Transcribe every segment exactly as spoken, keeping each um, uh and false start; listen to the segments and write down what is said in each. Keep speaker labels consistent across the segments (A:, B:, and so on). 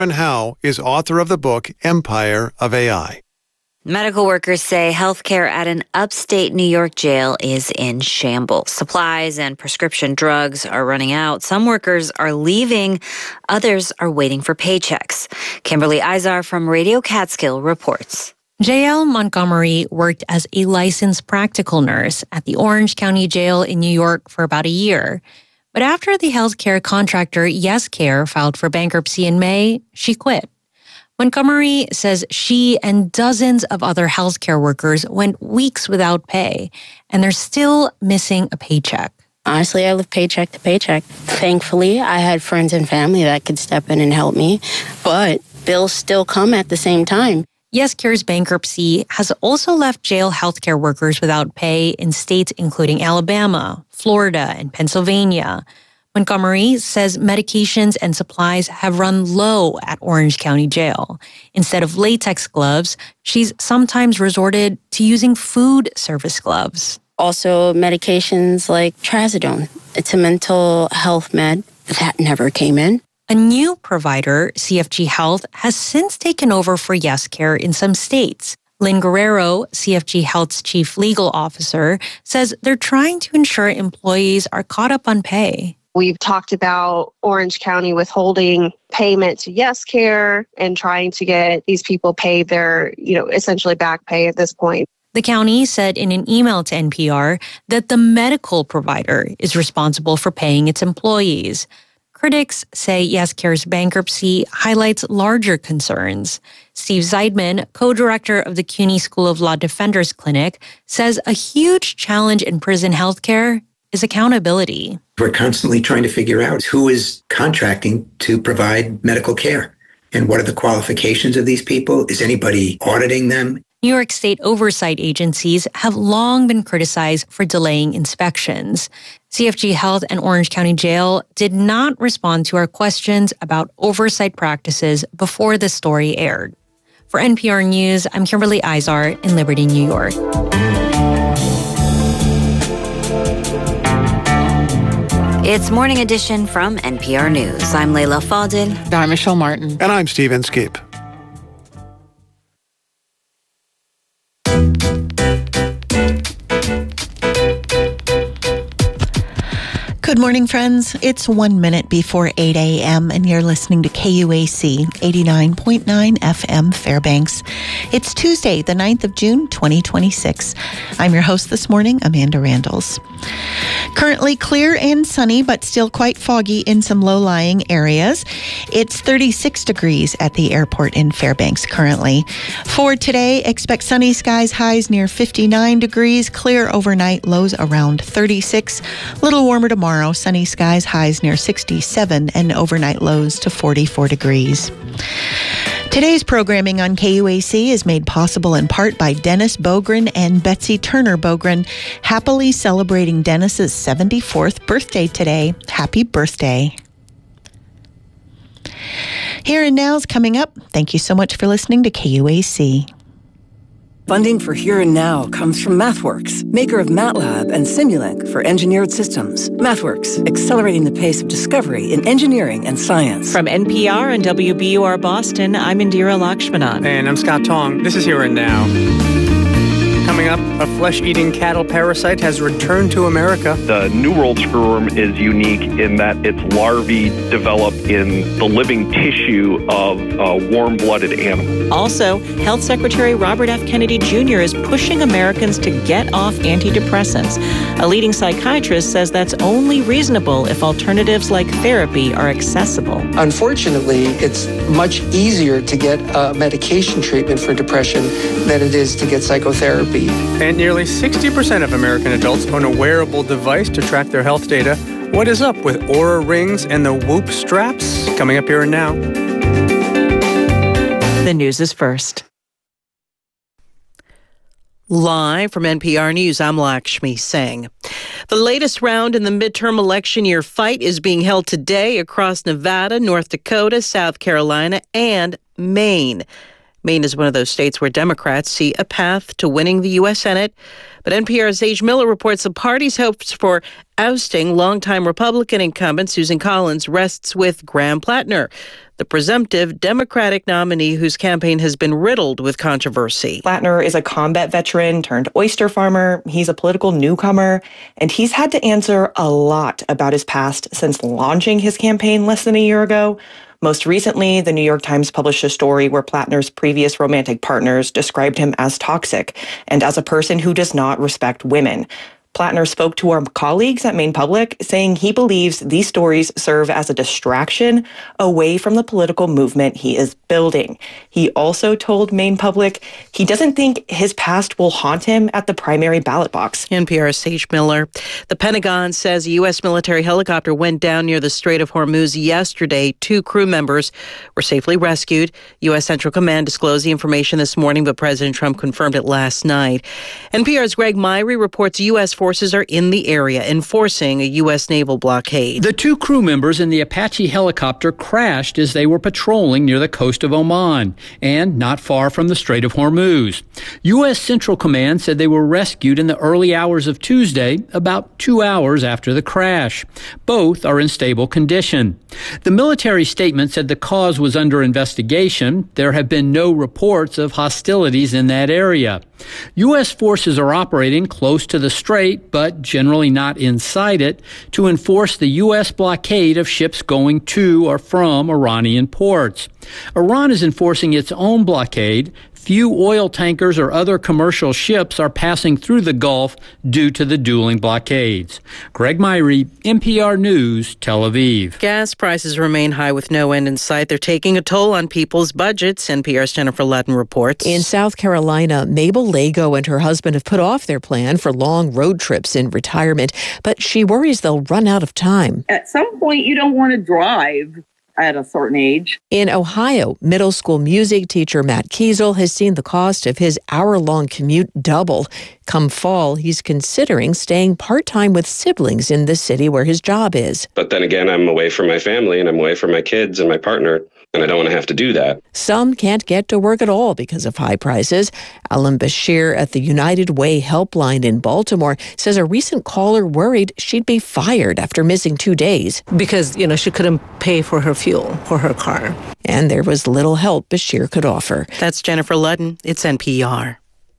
A: Howe is author of the book Empire of A I.
B: Medical workers say healthcare at an upstate New York jail is in shambles. Supplies and prescription drugs are running out. Some workers are leaving. Others are waiting for paychecks. Kimberly Izar from Radio Catskill reports.
C: J L Montgomery worked as a licensed practical nurse at the Orange County Jail in New York for about a year. But after the healthcare contractor YesCare filed for bankruptcy in May, she quit. Montgomery says she and dozens of other healthcare workers went weeks without pay, and they're still missing a paycheck.
D: Honestly, I live paycheck to paycheck. Thankfully, I had friends and family that could step in and help me, but bills still come at the same time.
C: YesCare's bankruptcy has also left jail healthcare workers without pay in states including Alabama, Florida, and Pennsylvania. Montgomery says medications and supplies have run low at Orange County Jail. Instead of latex gloves, she's sometimes resorted to using food service gloves.
D: Also, medications like trazodone. It's a mental health med that never came in.
C: A new provider, C F G Health, has since taken over for YesCare in some states. Lynn Guerrero, C F G Health's chief legal officer, says they're trying to ensure employees are caught up on pay.
E: We've talked about Orange County withholding payment to YesCare and trying to get these people paid their, you know, essentially back pay at this point.
C: The county said in an email to N P R that the medical provider is responsible for paying its employees. Critics say YesCare's bankruptcy highlights larger concerns. Steve Zeidman, co-director of the CUNY School of Law Defenders Clinic, says a huge challenge in prison healthcare is accountability.
F: We're constantly trying to figure out who is contracting to provide medical care and what are the qualifications of these people. Is anybody auditing them?
C: New York State oversight agencies have long been criticized for delaying inspections. C F G Health and Orange County Jail did not respond to our questions about oversight practices before the story aired. For N P R News, I'm Kimberly Izar in Liberty, New York.
B: It's Morning Edition from N P R News. I'm Leila Fadel.
G: I'm Michelle Martin.
A: And I'm Stephen Skeep.
H: Good morning, friends. It's one minute before eight a.m. and you're listening to K U A C eighty-nine point nine F M Fairbanks. It's Tuesday, the ninth of June, twenty twenty-six. I'm your host this morning, Amanda Randalls. Currently clear and sunny, but still quite foggy in some low-lying areas. It's thirty-six degrees at the airport in Fairbanks currently. For today, expect sunny skies, highs near fifty-nine degrees, clear overnight, lows around thirty-six. A little warmer tomorrow. Sunny skies, highs near sixty-seven, and overnight lows to forty-four degrees. Today's programming on K U A C is made possible in part by Dennis Bogren and Betsy Turner Bogren, happily celebrating Dennis's seventy-fourth birthday today. Happy birthday. Here and Now's coming up. Thank you so much for listening to K U A C.
I: Funding for Here and Now comes from MathWorks, maker of MATLAB and Simulink for engineered systems. MathWorks, accelerating the pace of discovery in engineering and science.
J: From N P R and W B U R Boston, I'm Indira Lakshmanan.
K: And I'm Scott Tong. This is Here and Now. Coming up, a flesh-eating cattle parasite has returned to America.
L: The New World screwworm is unique in that its larvae develop in the living tissue of a warm-blooded animal.
J: Also, Health Secretary Robert F. Kennedy Junior is pushing Americans to get off antidepressants. A leading psychiatrist says that's only reasonable if alternatives like therapy are accessible.
M: Unfortunately, it's much easier to get a medication treatment for depression than it is to get psychotherapy.
K: And nearly sixty percent of American adults own a wearable device to track their health data. What is up with Oura Rings and the Whoop straps? Coming up Here and Now.
J: The news is first. Live from N P R News, I'm Lakshmi Singh. The latest round in the midterm election year fight is being held today across Nevada, North Dakota, South Carolina, and Maine. Maine is one of those states where Democrats see a path to winning the U S Senate. But N P R's Sage Miller reports the party's hopes for ousting longtime Republican incumbent Susan Collins rests with Graham Plattner, the presumptive Democratic nominee whose campaign has been riddled with controversy.
G: Plattner is a combat veteran turned oyster farmer. He's a political newcomer, and he's had to answer a lot about his past since launching his campaign less than a year ago. Most recently, the New York Times published a story where Plattner's previous romantic partners described him as toxic and as a person who does not respect women. Plattner spoke to our colleagues at Maine Public, saying he believes these stories serve as a distraction away from the political movement he is building. He also told Maine Public he doesn't think his past will haunt him at the primary ballot box.
J: N P R's Sage Miller. The Pentagon says a U S military helicopter went down near the Strait of Hormuz yesterday. Two crew members were safely rescued. U S Central Command disclosed the information this morning, but President Trump confirmed it last night. N P R's Greg Myrie reports U S forces are in the area enforcing a U S naval blockade.
N: The two crew members in the Apache helicopter crashed as they were patrolling near the coast of Oman and not far from the Strait of Hormuz. U S Central Command said they were rescued in the early hours of Tuesday, about two hours after the crash. Both are in stable condition. The military statement said the cause was under investigation. There have been no reports of hostilities in that area. U S forces are operating close to the strait, but generally not inside it, to enforce the U S blockade of ships going to or from Iranian ports. Iran is enforcing its own blockade. Few oil tankers or other commercial ships are passing through the Gulf due to the dueling blockades. Greg Myrie, N P R News, Tel Aviv.
J: Gas prices remain high with no end in sight. They're taking a toll on people's budgets. N P R's Jennifer Ludden reports.
O: In South Carolina, Mabel Lago and her husband have put off their plan for long road trips in retirement, but she worries they'll run out of time.
P: At some point, you don't want to drive at a certain age.
O: In Ohio, middle school music teacher Matt Kiesel has seen the cost of his hour-long commute double. Come fall, he's considering staying part-time with siblings in the city where his job is.
Q: But then again, I'm away from my family and I'm away from my kids and my partner, and I don't want to have to do that.
O: Some can't get to work at all because of high prices. Alan Bashir at the United Way Helpline in Baltimore says a recent caller worried she'd be fired after missing two days.
R: Because, you know, she couldn't pay for her fuel for her car.
O: And there was little help Bashir could offer.
J: That's Jennifer Ludden. It's N P R.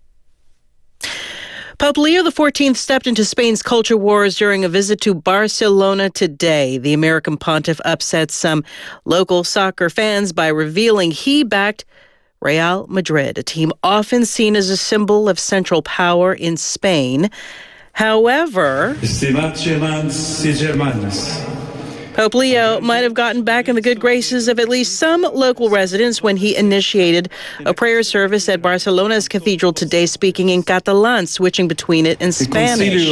J: Pope Leo the fourteenth stepped into Spain's culture wars during a visit to Barcelona today. The American pontiff upset some local soccer fans by revealing he backed Real Madrid, a team often seen as a symbol of central power in Spain. However, Pope Leo might have gotten back in the good graces of at least some local residents when he initiated a prayer service at Barcelona's cathedral today, speaking in Catalan, switching between it and Spanish.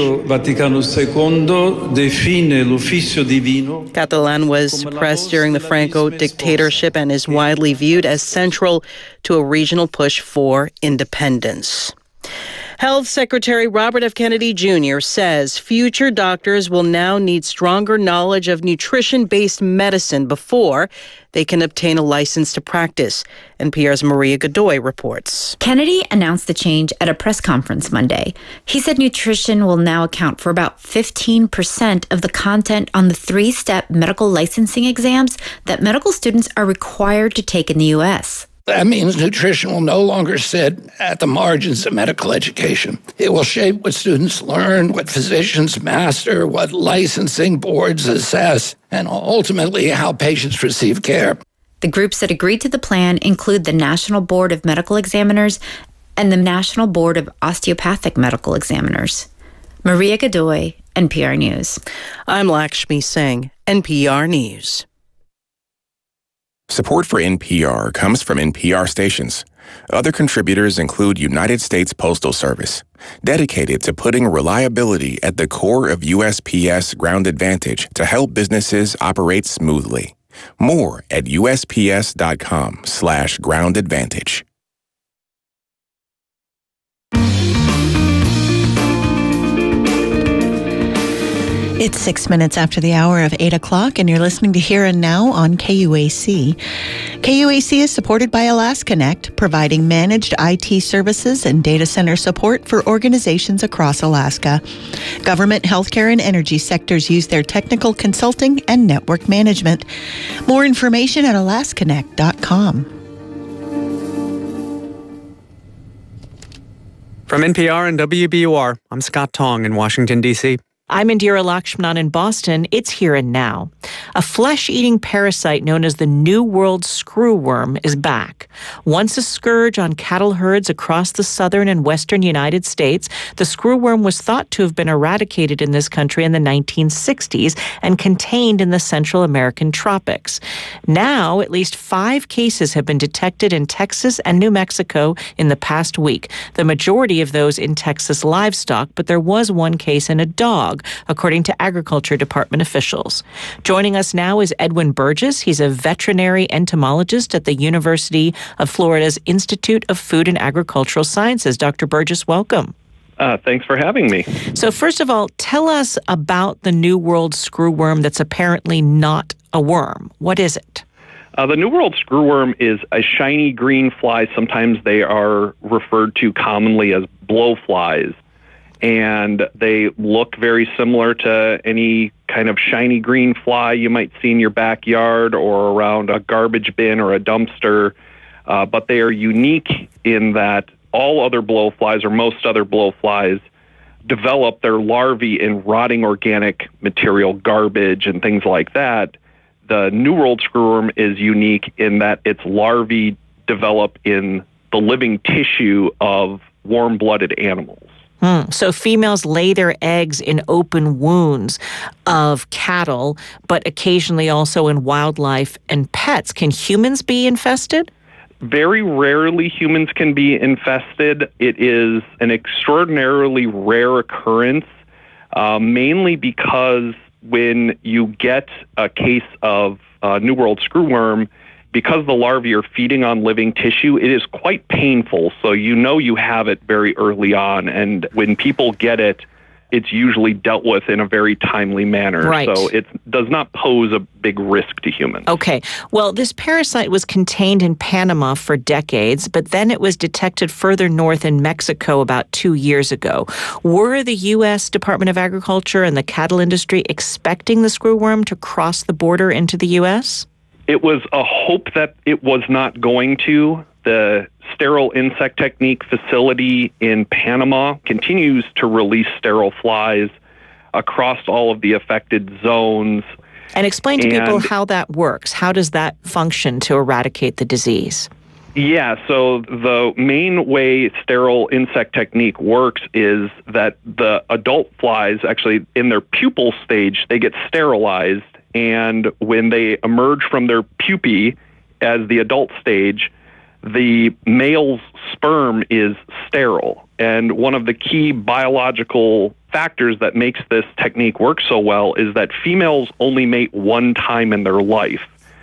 J: Catalan was suppressed during the Franco dictatorship and is widely viewed as central to a regional push for independence. Health Secretary Robert F. Kennedy Junior says future doctors will now need stronger knowledge of nutrition-based medicine before they can obtain a license to practice. N P R's Maria Godoy reports.
S: Kennedy announced the change at a press conference Monday. He said nutrition will now account for about fifteen percent of the content on the three-step medical licensing exams that medical students are required to take in the U S
T: That means nutrition will no longer sit at the margins of medical education. It will shape what students learn, what physicians master, what licensing boards assess, and ultimately how patients receive care.
S: The groups that agreed to the plan include the National Board of Medical Examiners and the National Board of Osteopathic Medical Examiners. Maria Godoy, N P R News.
J: I'm Lakshmi Singh, N P R News.
U: Support for N P R comes from N P R stations. Other contributors include United States Postal Service, dedicated to putting reliability at the core of U S P S Ground Advantage to help businesses operate smoothly. More at USPS.com slash Ground Advantage.
H: It's six minutes after the hour of eight o'clock, and you're listening to Here and Now on K U A C. K U A C is supported by AlaskaNet, providing managed I T services and data center support for organizations across Alaska. Government, healthcare, and energy sectors use their technical consulting and network management. More information at alaska net dot com.
K: From N P R and W B U R, I'm Scott Tong in Washington, D C
J: I'm Indira Lakshmanan in Boston. It's Here and Now. A flesh-eating parasite known as the New World screwworm is back. Once a scourge on cattle herds across the southern and western United States, the screwworm was thought to have been eradicated in this country in the nineteen sixties and contained in the Central American tropics. Now, at least five cases have been detected in Texas and New Mexico in the past week, the majority of those in Texas livestock, but there was one case in a dog, according to Agriculture Department officials. Joining us now is Edwin Burgess. He's a veterinary entomologist at the University of Florida's Institute of Food and Agricultural Sciences. Doctor Burgess, welcome.
L: Uh, thanks for having me.
J: So first of all, tell us about the New World screwworm that's apparently not a worm. What is it?
L: Uh, the New World screwworm is a shiny green fly. Sometimes they are referred to commonly as blowflies. And they look very similar to any kind of shiny green fly you might see in your backyard or around a garbage bin or a dumpster. Uh, but they are unique in that all other blowflies, or most other blowflies, develop their larvae in rotting organic material, garbage and things like that. The New World screwworm is unique in that its larvae develop in the living tissue of warm-blooded animals.
J: Hmm. So females lay their eggs in open wounds of cattle, but occasionally also in wildlife and pets. Can humans be infested?
L: Very rarely humans can be infested. It is an extraordinarily rare occurrence, uh, mainly because when you get a case of uh, New World screwworm, because the larvae are feeding on living tissue, it is quite painful. So you know you have it very early on. And when people get it, it's usually dealt with in a very timely manner.
J: Right.
L: So it does not pose a big risk to humans.
J: Okay. Well, this parasite was contained in Panama for decades, but then it was detected further north in Mexico about two years ago. Were the U S Department of Agriculture and the cattle industry expecting the screwworm to cross the border into the U S?
L: It was a hope that it was not going to. The sterile insect technique facility in Panama continues to release sterile flies across all of the affected zones.
J: And explain to
L: and,
J: people how that works. How does that function to eradicate the disease?
L: Yeah, so the main way sterile insect technique works is that the adult flies, actually in their pupal stage, they get sterilized. And when they emerge from their pupae as the adult stage, the male's sperm is sterile. And one of the key biological factors that makes this technique work so well is that females only mate one time in their life.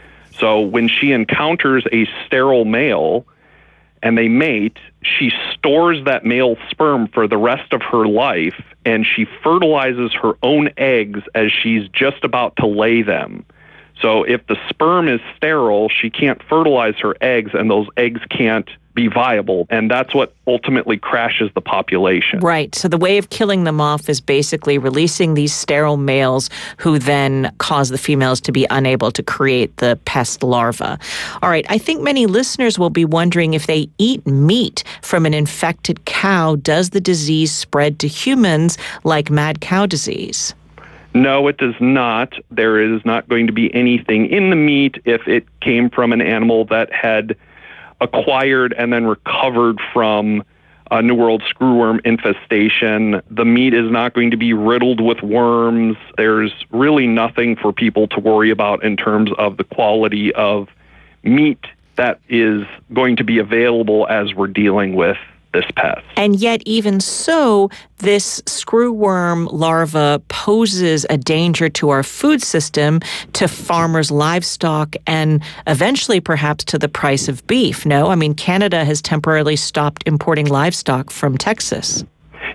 L: So when she encounters a sterile male and they mate, she stores that male sperm for the rest of her life, and she fertilizes her own eggs as she's just about to lay them. So if the sperm is sterile, she can't fertilize her eggs, and those eggs can't be viable, and that's what ultimately crashes the population.
J: Right. So the way of killing them off is basically releasing these sterile males who then cause the females to be unable to create the pest larva. All right. I think many listeners will be wondering, if they eat meat from an infected cow, does the disease spread to humans like mad cow disease?
L: No, it does not. There is not going to be anything in the meat if it came from an animal that had acquired and then recovered from a New World screwworm infestation. The meat is not going to be riddled with worms. There's really nothing for people to worry about in terms of the quality of meat that is going to be available as we're dealing with this pest.
J: And yet, even so, this screwworm larva poses a danger to our food system, to farmers' livestock, and eventually perhaps to the price of beef, no? I mean, Canada has temporarily stopped importing livestock from Texas.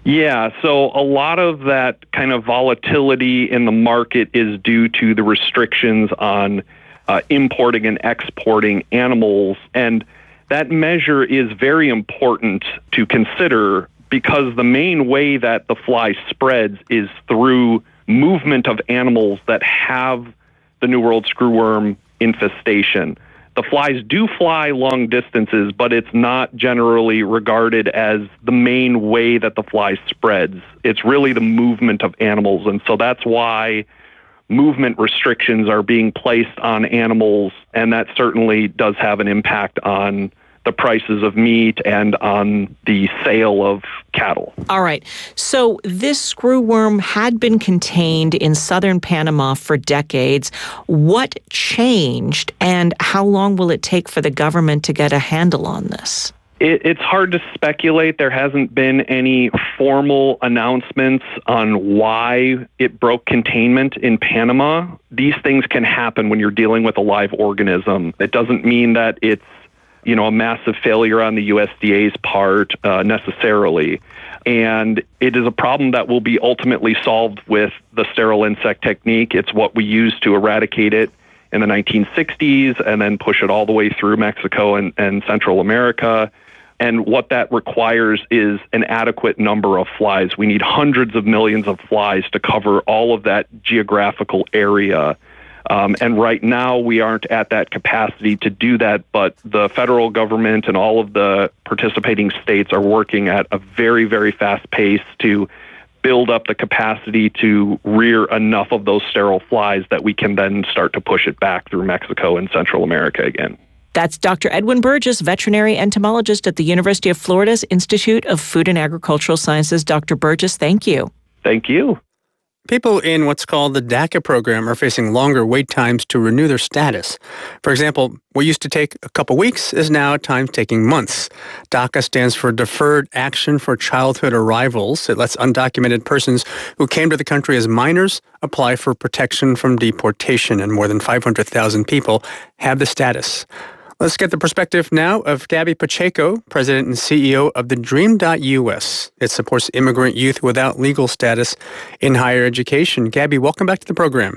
L: Yeah, so a lot of that kind of volatility in the market is due to the restrictions on uh, importing and exporting animals. And that measure is very important to consider because the main way that the fly spreads is through movement of animals that have the New World screwworm infestation. The flies do fly long distances, but it's not generally regarded as the main way that the fly spreads. It's really the movement of animals, and so that's why movement restrictions are being placed on animals, and that certainly does have an impact on the prices of meat and on the sale of cattle.
J: All right. So this screwworm had been contained in southern Panama for decades. What changed, and how long will it take for the government to get a handle on this?
L: It, it's hard to speculate. There hasn't been any formal announcements on why it broke containment in Panama. These things can happen when you're dealing with a live organism. It doesn't mean that it's you know, a massive failure on the U S D A's part uh, necessarily. And it is a problem that will be ultimately solved with the sterile insect technique. It's what we used to eradicate it in the nineteen sixties and then push it all the way through Mexico and, and Central America. And what that requires is an adequate number of flies. We need hundreds of millions of flies to cover all of that geographical area. Um, and right now, we aren't at that capacity to do that, but the federal government and all of the participating states are working at a very, very fast pace to build up the capacity to rear enough of those sterile flies that we can then start to push it back through Mexico and Central America again.
J: That's Doctor Edwin Burgess, veterinary entomologist at the University of Florida's Institute of Food and Agricultural Sciences. Doctor Burgess, thank you.
L: Thank you.
K: People in what's called the DACA program are facing longer wait times to renew their status. For example, what used to take a couple weeks is now at times taking months. DACA stands for Deferred Action for Childhood Arrivals. It lets undocumented persons who came to the country as minors apply for protection from deportation, and more than five hundred thousand people have the status. Let's get the perspective now of Gabby Pacheco, president and C E O of the Dream dot U S. It supports immigrant youth without legal status in higher education. Gabby, welcome back to the program.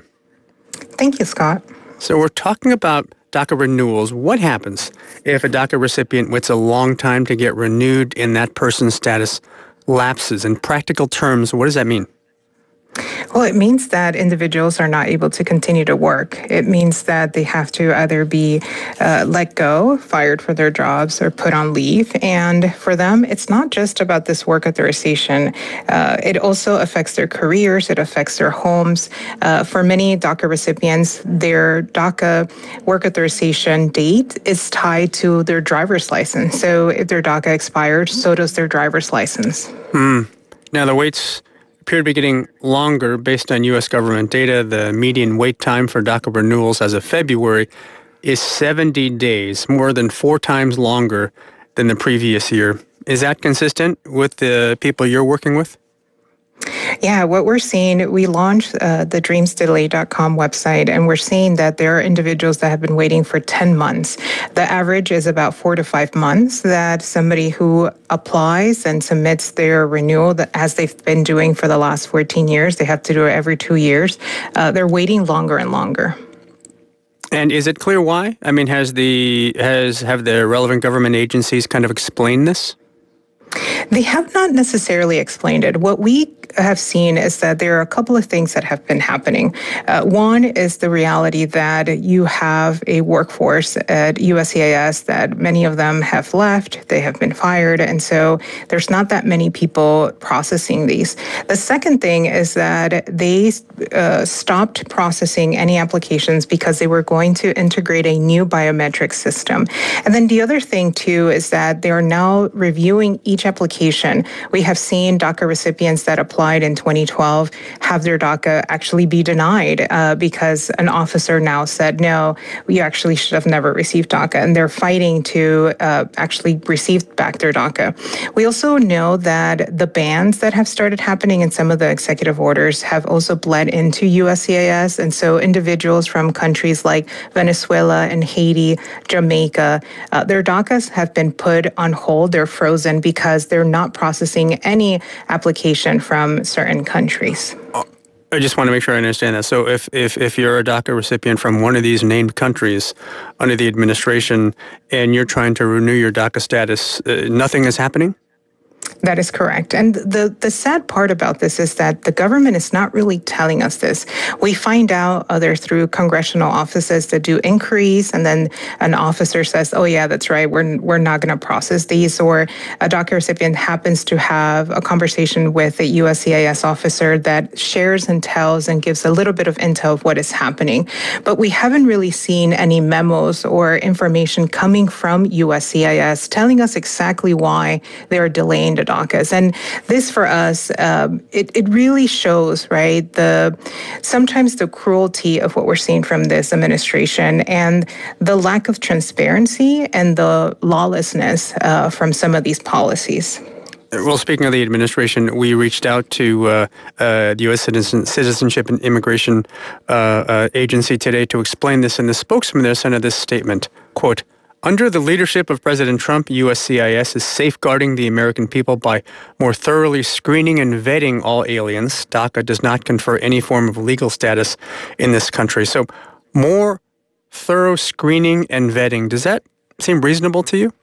D: Thank you, Scott.
K: So we're talking about DACA renewals. What happens if a DACA recipient waits a long time to get renewed and that person's status lapses? In practical terms, what does that mean?
D: Well, it means that individuals are not able to continue to work. It means that they have to either be uh, let go, fired for their jobs, or put on leave. And for them, it's not just about this work authorization. Uh, it also affects their careers. It affects their homes. Uh, for many DACA recipients, their DACA work authorization date is tied to their driver's license. So if their DACA expired, so does their driver's license.
K: Hmm. Now, the waits appear to be getting longer based on U S government data. The median wait time for DACA renewals as of February is seventy days, more than four times longer than the previous year. Is that consistent with the people you're working with?
D: Yeah, what we're seeing, we launched uh, the dreams delay dot com website, and we're seeing that there are individuals that have been waiting for ten months. The average is about four to five months that somebody who applies and submits their renewal, that as they've been doing for the last fourteen years, they have to do it every two years. Uh, they're waiting longer and longer.
K: And is it clear why? I mean, has the has have the relevant government agencies kind of explained this?
D: They have not necessarily explained it. What we have seen is that there are a couple of things that have been happening. Uh, one is the reality that you have a workforce at U S C I S that many of them have left, they have been fired, and so there's not that many people processing these. The second thing is that they uh, stopped processing any applications because they were going to integrate a new biometric system. And then the other thing, too, is that they are now reviewing each application. We have seen DACA recipients that apply applied in twenty twelve have their DACA actually be denied uh, because an officer now said, no, you actually should have never received DACA. And they're fighting to uh, actually receive back their DACA. We also know that the bans that have started happening in some of the executive orders have also bled into U S C I S. And so individuals from countries like Venezuela and Haiti, Jamaica, uh, their DACAs have been put on hold. They're frozen because they're not processing any application from certain countries.
K: I just want to make sure I understand that. So if, if, if you're a DACA recipient from one of these named countries under the administration and you're trying to renew your DACA status, uh, nothing is happening?
D: That is correct. And the, the sad part about this is that the government is not really telling us this. We find out either through congressional offices that do inquiries, and then an officer says, oh, yeah, that's right, we're, we're not going to process these. Or a DACA recipient happens to have a conversation with a U S C I S officer that shares and tells and gives a little bit of intel of what is happening. But we haven't really seen any memos or information coming from U S C I S telling us exactly why they are delaying the DACAs. And this for us, um, it, it really shows, right, the sometimes the cruelty of what we're seeing from this administration and the lack of transparency and the lawlessness uh, from some of these policies.
K: Well, speaking of the administration, we reached out to uh, uh, the U S Citizen, Citizenship and Immigration uh, uh, Agency today to explain this, and the spokesman there sent this statement, quote, under the leadership of President Trump, U S C I S is safeguarding the American people by more thoroughly screening and vetting all aliens. DACA does not confer any form of legal status in this country. So more thorough screening and vetting, does that seem reasonable to you?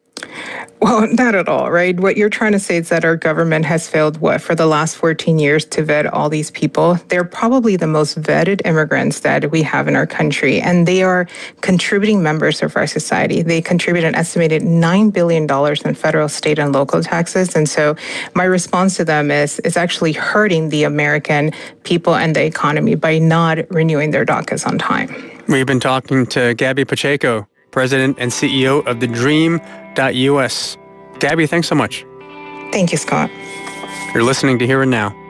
D: Well, not at all, right? What you're trying to say is that our government has failed, what, for the last fourteen years to vet all these people. They're probably the most vetted immigrants that we have in our country, and they are contributing members of our society. They contribute an estimated nine billion dollars in federal, state, and local taxes. And so my response to them is it's actually hurting the American people and the economy by not renewing their DACAs on time.
K: We've been talking to Gabby Pacheco, President and C E O of the Dream dot U S. Gabby, thanks so much.
D: Thank you, Scott.
K: You're listening to Here and Now.